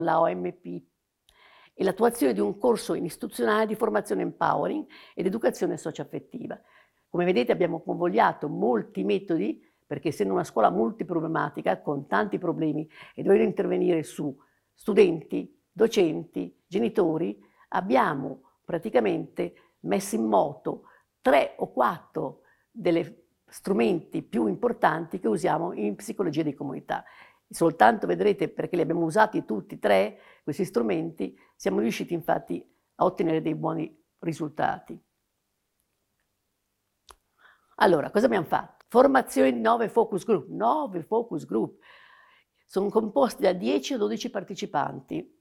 la OMP, e l'attuazione di un corso istituzionale di formazione empowering ed educazione socioaffettiva. Come vedete abbiamo convogliato molti metodi perché essendo una scuola multiproblematica con tanti problemi e dover intervenire su studenti, docenti, genitori, abbiamo praticamente messo in moto 3 o 4 degli strumenti più importanti che usiamo in psicologia di comunità. Soltanto vedrete, perché li abbiamo usati tutti e 3, questi strumenti, siamo riusciti infatti a ottenere dei buoni risultati. Allora, cosa abbiamo fatto? Formazione di 9 focus group. 9 focus group. Sono composti da 10 o 12 partecipanti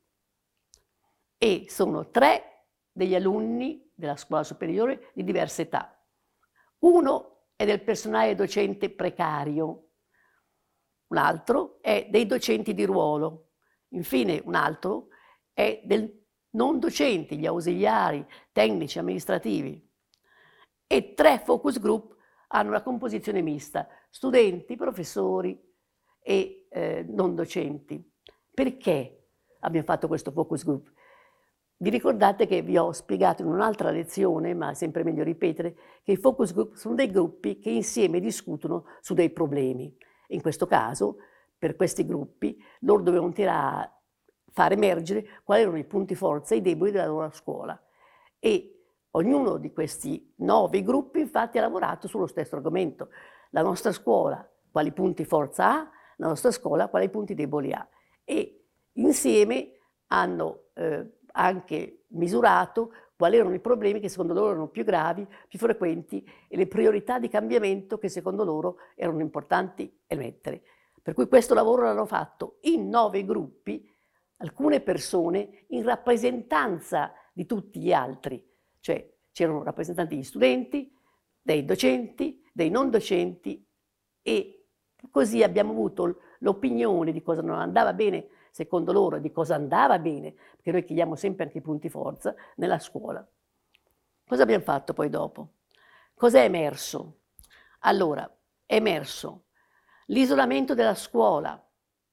e sono 3 degli alunni della scuola superiore di diversa età. Uno è del personale docente precario, un altro è dei docenti di ruolo, infine un altro è del non docenti, gli ausiliari, tecnici, amministrativi. E 3 focus group hanno una composizione mista, studenti, professori e non docenti. Perché abbiamo fatto questo focus group? Vi ricordate che vi ho spiegato in un'altra lezione, ma è sempre meglio ripetere, che i focus group sono dei gruppi che insieme discutono su dei problemi. In questo caso, per questi gruppi, loro dovevano far emergere quali erano i punti forza e i deboli della loro scuola. E ognuno di questi 9 gruppi, infatti, ha lavorato sullo stesso argomento. La nostra scuola, quali punti forza ha, la nostra scuola, quali punti deboli ha. E insieme hanno anche misurato quali erano i problemi che secondo loro erano più gravi, più frequenti e le priorità di cambiamento che secondo loro erano importanti emettere. Per cui questo lavoro l'hanno fatto in 9 gruppi, alcune persone in rappresentanza di tutti gli altri, cioè c'erano rappresentanti degli studenti, dei docenti, dei non docenti e così abbiamo avuto l'opinione di cosa non andava bene secondo loro e di cosa andava bene, perché noi chiediamo sempre anche i punti forza nella scuola. Cosa abbiamo fatto poi dopo? Cos'è emerso? Allora, è emerso l'isolamento della scuola,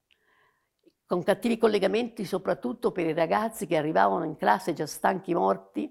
con cattivi collegamenti soprattutto per i ragazzi che arrivavano in classe già stanchi morti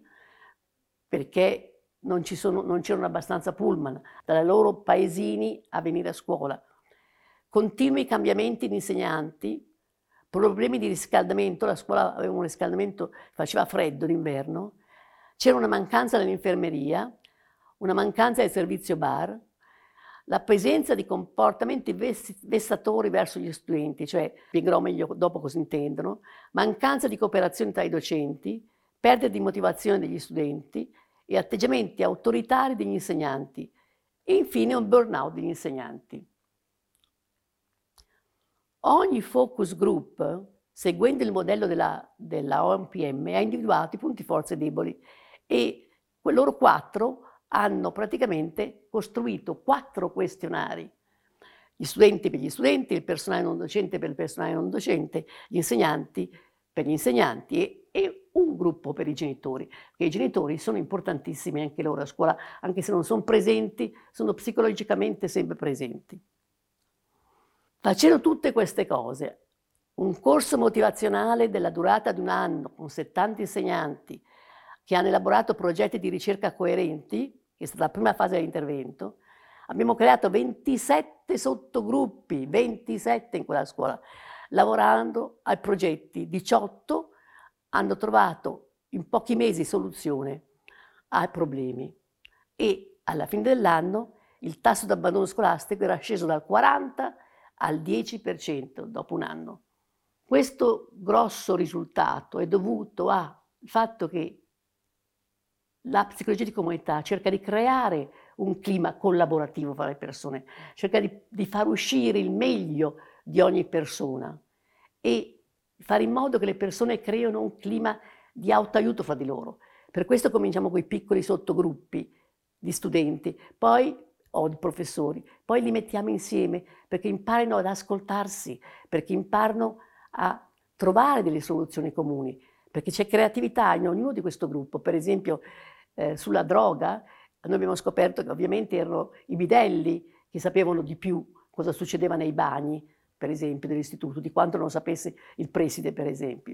perché non c'erano abbastanza pullman dai loro paesini a venire a scuola. Continui cambiamenti di insegnanti, problemi di riscaldamento, la scuola aveva un riscaldamento, faceva freddo d'inverno, c'era una mancanza dell'infermeria, una mancanza del servizio bar, la presenza di comportamenti vessatori verso gli studenti, cioè spiegherò meglio dopo cosa intendono, mancanza di cooperazione tra i docenti, perdita di motivazione degli studenti e atteggiamenti autoritari degli insegnanti e infine un burnout degli insegnanti. Ogni focus group, seguendo il modello della OMPM, ha individuato i punti forza e deboli e loro 4 hanno praticamente costruito 4 questionari. Gli studenti per gli studenti, il personale non docente per il personale non docente, gli insegnanti per gli insegnanti e un gruppo per i genitori, perché i genitori sono importantissimi anche loro a scuola, anche se non sono presenti, sono psicologicamente sempre presenti. Facendo tutte queste cose, un corso motivazionale della durata di 1 anno con 70 insegnanti che hanno elaborato progetti di ricerca coerenti, che è stata la prima fase dell'intervento, abbiamo creato 27 sottogruppi, 27 in quella scuola, lavorando ai progetti. 18 hanno trovato in pochi mesi soluzione ai problemi e alla fine dell'anno il tasso di abbandono scolastico era sceso dal 40 al 10% dopo 1 anno. Questo grosso risultato è dovuto al fatto che la psicologia di comunità cerca di creare un clima collaborativo fra le persone, cerca di far uscire il meglio di ogni persona e fare in modo che le persone creino un clima di autoaiuto fra di loro. Per questo cominciamo con i piccoli sottogruppi di studenti, poi o di professori, poi li mettiamo insieme perché imparino ad ascoltarsi, perché imparino a trovare delle soluzioni comuni, perché c'è creatività in ognuno di questo gruppo. Per esempio sulla droga, noi abbiamo scoperto che ovviamente erano i bidelli che sapevano di più cosa succedeva nei bagni, per esempio, dell'istituto, di quanto non sapesse il preside, per esempio.